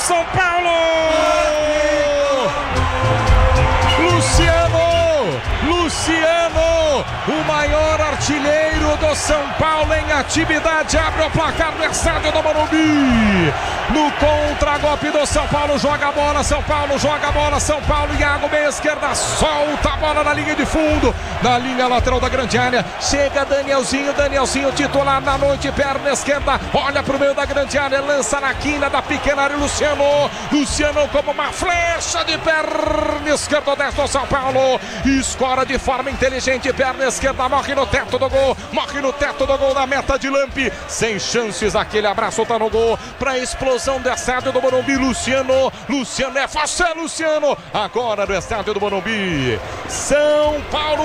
São Paulo! Luciano, o maior artilheiro do São Paulo em atividade, abre o placar no estádio do Morumbi. No contra-golpe do São Paulo, joga a bola, São Paulo joga a bola, São Paulo, Iago, meia esquerda, solta a bola na linha de fundo, na linha lateral da grande área, chega Danielzinho titular na noite, perna esquerda, olha pro meio da grande área, lança na quina da pequena área, Luciano como uma flecha de perna esquerda, desce do São Paulo, escora de forma inteligente, perna esquerda, morre no teto do gol da meta de Lampe, sem chances, aquele abraço tá no gol, pra explosão do estádio do Morumbi, Luciano é fácil, Luciano, agora no estádio do Morumbi, São Paulo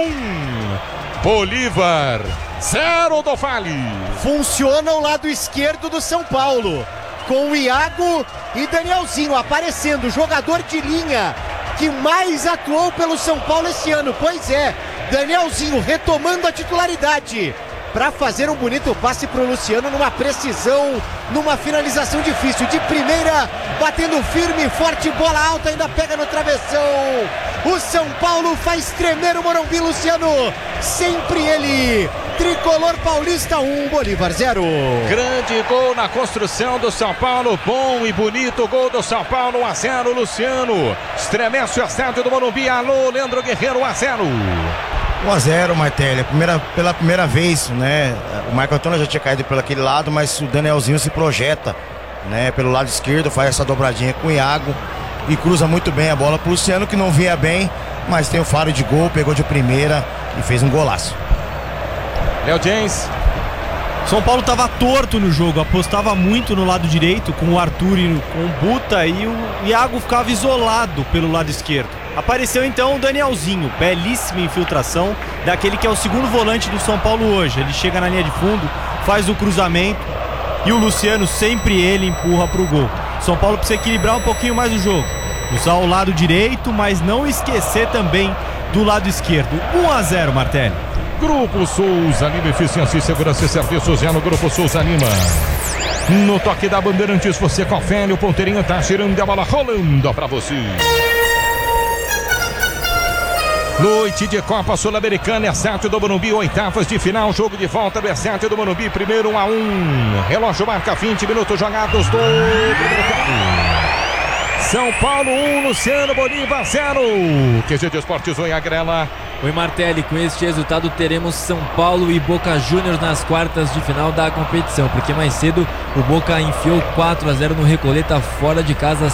1, Bolívar 0 do Vale. Funciona o lado esquerdo do São Paulo, com o Iago e Danielzinho aparecendo, jogador de linha que mais atuou pelo São Paulo esse ano, pois é, Danielzinho retomando a titularidade para fazer um bonito passe para o Luciano numa precisão, numa finalização difícil, de primeira, batendo firme, forte, bola alta, ainda pega no travessão. O São Paulo faz tremer o Morumbi, Luciano, sempre ele. Tricolor paulista 1, Bolívar 0. Grande gol na construção do São Paulo, bom e bonito gol do São Paulo, 1-0, Luciano. Estremece o estádio do Morumbi, alô, Leandro Guerreiro, 1-0. 1-0, Martelli, pela primeira vez, né? O Marco Antônio já tinha caído por aquele lado, mas o Danielzinho se projeta, né? Pelo lado esquerdo, faz essa dobradinha com o Iago e cruza muito bem a bola pro Luciano, que não vinha bem, mas tem o faro de gol, pegou de primeira e fez um golaço. Léo James. São Paulo estava torto no jogo, apostava muito no lado direito com o Arthur e com o Buta, e o Iago ficava isolado pelo lado esquerdo. Apareceu então o Danielzinho, belíssima infiltração daquele que é o segundo volante do São Paulo hoje. Ele chega na linha de fundo, faz o cruzamento e o Luciano, sempre ele, empurra para o gol. São Paulo precisa equilibrar um pouquinho mais o jogo, usar o lado direito, mas não esquecer também do lado esquerdo. 1-0, Martelli. Grupo Souza Lima, eficiência e segurança e serviços é no Grupo Souza Lima. No toque da Bandeirantes, você confere, o ponteirinho tá girando, a bola rolando pra você. Noite de Copa Sul-Americana, estádio do Morumbi, oitavas de final, jogo de volta do estádio do Morumbi, primeiro 1-1. Relógio marca 20 minutos jogados do primeiro tempo. São Paulo 1, Luciano, Bolívar 0. QG de Esportes, oi, Agrela. Oi, Martelli, com este resultado teremos São Paulo e Boca Juniors nas quartas de final da competição, porque mais cedo o Boca enfiou 4-0 no Recoleta fora de casa,